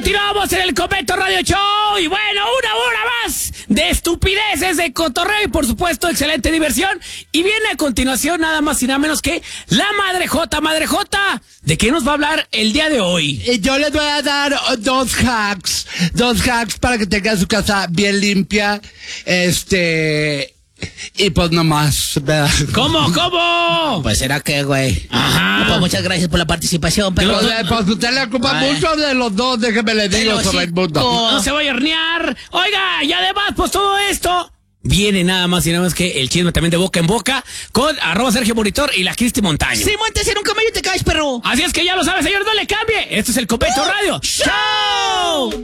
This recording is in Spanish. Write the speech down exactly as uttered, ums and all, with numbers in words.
Continuamos en el Cometo Radio Show. Y bueno, una hora más de estupideces, de cotorreo y por supuesto excelente diversión. Y viene a continuación nada más y nada menos que la Madre Jota. Madre Jota, ¿de qué nos va a hablar el día de hoy? Y yo les voy a dar dos hacks, dos hacks para que tengan su casa bien limpia, este... Y pues nomás, ¿verdad? ¿Cómo? ¿Cómo? Pues será que, güey. Ajá. No, pues muchas gracias por la participación, pero... Pues, eh, pues usted le ocupa Ay. mucho de los dos, déjeme le digo, Pero sobre sí, el mundo. co- No se vaya a hornear. Oiga, y además, pues todo esto viene nada más y nada más que el chisme también de boca en boca con arroba Sergio Monitor y la Cristi Montaño. Si montes en un camello te caes, perro. Así es que ya lo sabes, señor, no le cambie. Esto es el Copeto Radio Show.